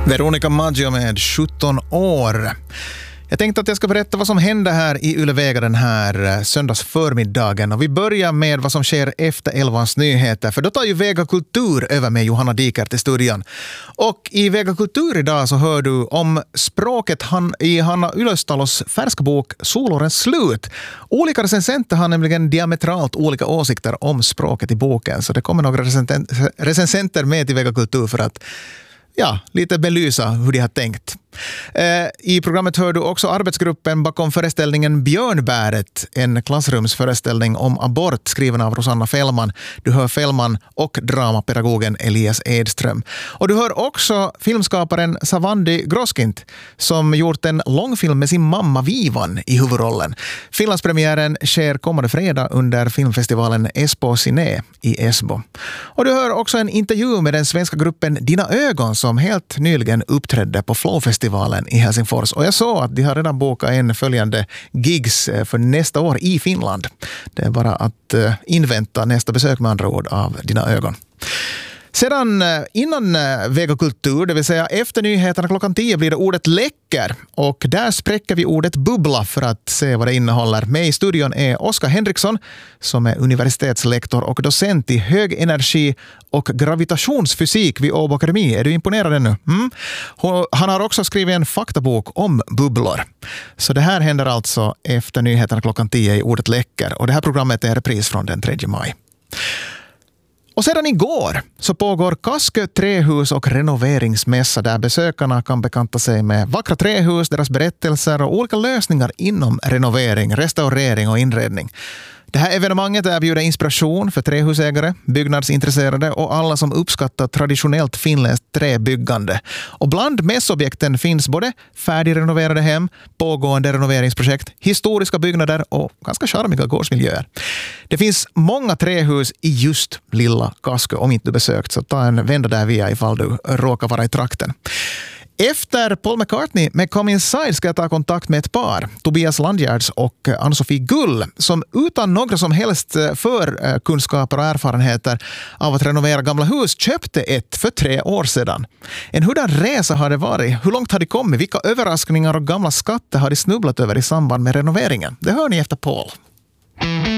Veronica Maggio med 17 år. Jag tänkte att jag ska berätta vad som hände här i Yle-Vega den här söndagsförmiddagen. Och vi börjar med vad som sker efter 11:s nyheter. För då tar ju Vega Kultur över med Johanna Dikert i studion. Och i Vega Kultur idag så hör du om språket i Hanna Ylöstalos färska bok Solårens slut. Olika recensenter har nämligen diametralt olika åsikter om språket i boken. Så det kommer några recensenter med till Vega Kultur för att lite belysa hur de har tänkt. I programmet hör du också arbetsgruppen bakom föreställningen Björnbäret, en klassrumsföreställning om abort skriven av Rosanna Fällman. Du hör Fällman och dramapedagogen Elias Edström. Och du hör också filmskaparen Savandi Groskint som gjort en långfilm med sin mamma Vivan i huvudrollen. Finlandspremiären sker kommande fredag under filmfestivalen Esbo Cine i Esbo. Och du hör också en intervju med den svenska gruppen Dina ögon som helt nyligen uppträdde på Flowfestivalen i Helsingfors. Och jag såg att de har redan bokat en följande gigs för nästa år i Finland. Det är bara att invänta nästa besök med andra ord av Dina ögon. Sedan innan Vega Kultur, det vill säga efter nyheterna klockan 10 blir det ordet läcker. Och där spräcker vi ordet bubbla för att se vad det innehåller. Med i studion är Oskar Henriksson som är universitetslektor och docent i hög energi och gravitationsfysik vid Åbo Akademi. Är du imponerad ännu? Han har också skrivit en faktabok om bubblor. Så det här händer alltså efter nyheterna klockan 10 i ordet läcker. Och det här programmet är en repris från den 3 maj. Och sedan igår så pågår Kaskö trähus- och renoveringsmässa där besökarna kan bekanta sig med vackra trähus, deras berättelser och olika lösningar inom renovering, restaurering och inredning. Det här evenemanget erbjuder inspiration för trähusägare, byggnadsintresserade och alla som uppskattar traditionellt finländskt träbyggande. Och bland mässobjekten finns både färdigrenoverade hem, pågående renoveringsprojekt, historiska byggnader och ganska charmiga gårdsmiljöer. Det finns många trähus i just lilla Kaskö. Om inte du besökt så ta en vända där via ifall du råkar vara i trakten. Efter Paul McCartney med Come Inside ska jag ta kontakt med ett par, Tobias Landgärds och Ann-Sofie Gull, som utan några som helst förkunskaper och erfarenheter av att renovera gamla hus köpte ett för 3 år sedan. En hurdan resa har det varit? Hur långt har de kommit? Vilka överraskningar och gamla skatter har de snubblat över i samband med renoveringen? Det hör ni efter Paul.